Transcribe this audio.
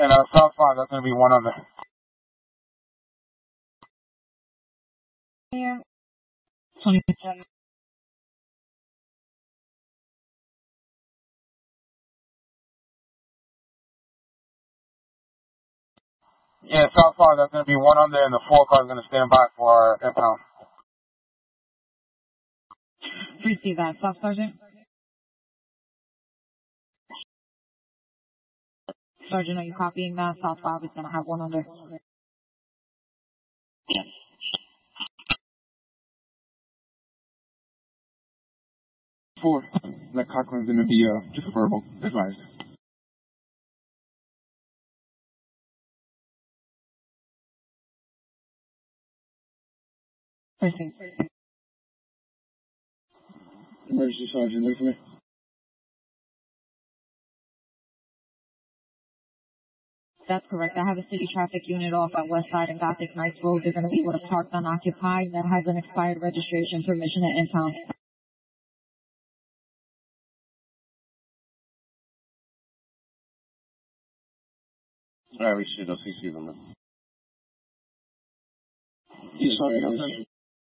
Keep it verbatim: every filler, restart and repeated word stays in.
And uh, South five, that's going to be one under. Here. twenty-seven. Yeah, South five, that's going to be one under, and the four car is going to stand by for our impound. Receive that, Staff Sergeant. Sergeant, are you copying that? South five is going to have one under. Four. That Cochran's going to be uh, just verbal. Advised. Receive. Emergency Sergeant, look for me. That's correct. I have a city traffic unit off at West Side and Gothic Knights Road. They're going to be able to park unoccupied. That has an expired registration permission at impound. All right, we should. I'll see you them. Yes, Sergeant.